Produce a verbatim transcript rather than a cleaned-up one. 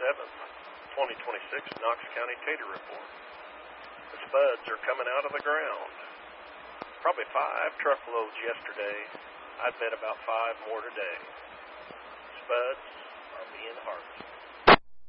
seventh, twenty twenty-six Knox County Tater Report. The spuds are coming out of the ground. Probably five truckloads yesterday. I'd bet about five more today. Spuds are being harvested.